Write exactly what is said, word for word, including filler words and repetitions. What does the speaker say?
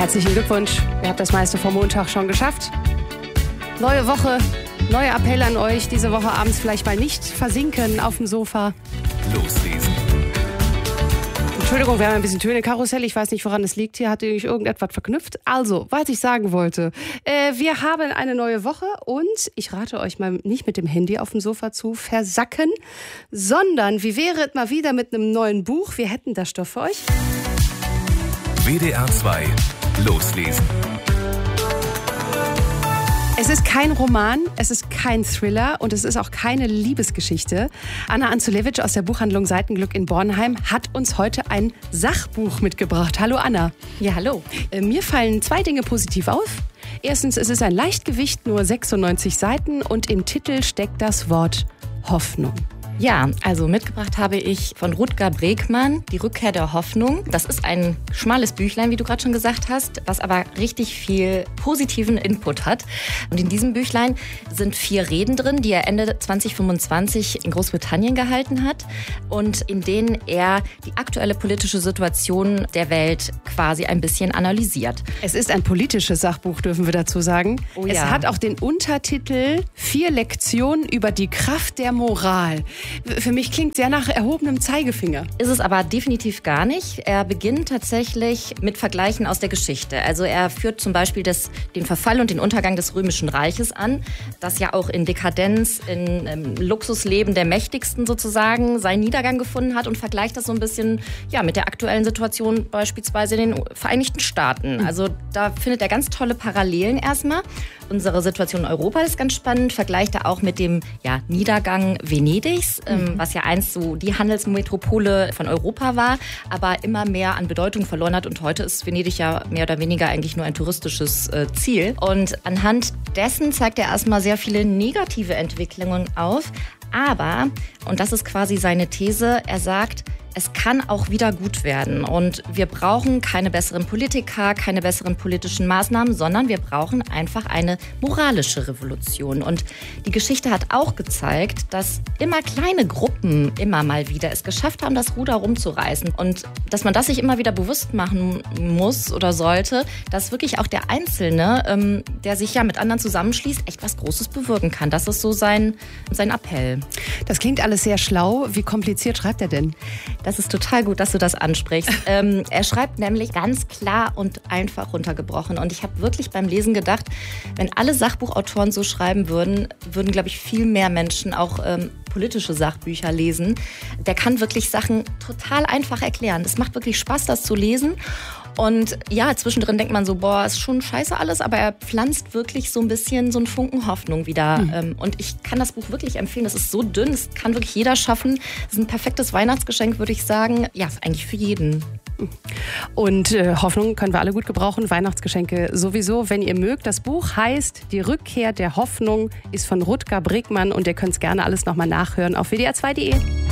Herzlichen Glückwunsch. Ihr habt das meiste vom Montag schon geschafft. Neue Woche, neuer Appell an euch. Diese Woche abends vielleicht mal nicht versinken auf dem Sofa. Loslesen. Entschuldigung, wir haben ein bisschen Töne-Karussell. Ich weiß nicht, woran es liegt. Hier hatte ich irgendetwas verknüpft. Also, was ich sagen wollte. Äh, wir haben eine neue Woche und ich rate euch mal nicht mit dem Handy auf dem Sofa zu versacken, sondern wie wäre es mal wieder mit einem neuen Buch? Wir hätten das Stoff für euch. W D R zwei. Loslesen. Es ist kein Roman, es ist kein Thriller und es ist auch keine Liebesgeschichte. Anna Anzulewitsch aus der Buchhandlung Seitenglück in Bornheim hat uns heute ein Sachbuch mitgebracht. Hallo Anna. Ja, hallo. Äh, mir fallen zwei Dinge positiv auf. Erstens, es ist ein Leichtgewicht, nur sechsundneunzig Seiten und im Titel steckt das Wort Hoffnung. Ja, also mitgebracht habe ich von Rutger Bregmann Die Rückkehr der Hoffnung. Das ist ein schmales Büchlein, wie du gerade schon gesagt hast, was aber richtig viel positiven Input hat. Und in diesem Büchlein sind vier Reden drin, die er Ende zwanzig fünfundzwanzig in Großbritannien gehalten hat und in denen er die aktuelle politische Situation der Welt quasi ein bisschen analysiert. Es ist ein politisches Sachbuch, dürfen wir dazu sagen. Oh ja. Es hat auch den Untertitel Vier Lektionen über die Kraft der Moral. Für mich klingt sehr nach erhobenem Zeigefinger. Ist es aber definitiv gar nicht. Er beginnt tatsächlich mit Vergleichen aus der Geschichte. Also er führt zum Beispiel das, den Verfall und den Untergang des Römischen Reiches an, das ja auch in Dekadenz, in ähm, Luxusleben der Mächtigsten sozusagen seinen Niedergang gefunden hat und vergleicht das so ein bisschen ja, mit der aktuellen Situation beispielsweise in den Vereinigten Staaten. Also da findet er ganz tolle Parallelen erstmal. Unsere Situation in Europa ist ganz spannend, vergleicht er auch mit dem ja, Niedergang Venedigs, ähm, was ja einst so die Handelsmetropole von Europa war, aber immer mehr an Bedeutung verloren hat. Und heute ist Venedig ja mehr oder weniger eigentlich nur ein touristisches äh, Ziel. Und anhand dessen zeigt er erstmal sehr viele negative Entwicklungen auf. Aber, und das ist quasi seine These, er sagt, es kann auch wieder gut werden und wir brauchen keine besseren Politiker, keine besseren politischen Maßnahmen, sondern wir brauchen einfach eine moralische Revolution. Und die Geschichte hat auch gezeigt, dass immer kleine Gruppen immer mal wieder es geschafft haben, das Ruder rumzureißen und dass man das sich immer wieder bewusst machen muss oder sollte, dass wirklich auch der Einzelne, ähm, der sich ja mit anderen zusammenschließt, echt was Großes bewirken kann. Das ist so sein, sein Appell. Das klingt alles sehr schlau. Wie kompliziert schreibt er denn? Das ist total gut, dass du das ansprichst. ähm, er schreibt nämlich ganz klar und einfach runtergebrochen. Und ich habe wirklich beim Lesen gedacht, wenn alle Sachbuchautoren so schreiben würden, würden, glaube ich, viel mehr Menschen auch ähm, politische Sachbücher lesen. Der kann wirklich Sachen total einfach erklären. Das macht wirklich Spaß, das zu lesen. Und ja, zwischendrin denkt man so, boah, ist schon scheiße alles, aber er pflanzt wirklich so ein bisschen so einen Funken Hoffnung wieder. Mhm. Und ich kann das Buch wirklich empfehlen. Das ist so dünn, das kann wirklich jeder schaffen. Das ist ein perfektes Weihnachtsgeschenk, würde ich sagen. Ja, ist eigentlich für jeden. Und äh, Hoffnung können wir alle gut gebrauchen, Weihnachtsgeschenke sowieso, wenn ihr mögt. Das Buch heißt Die Rückkehr der Hoffnung, ist von Rutger Bregmann und ihr könnt es gerne alles nochmal nachhören auf w d r zwei punkt d e.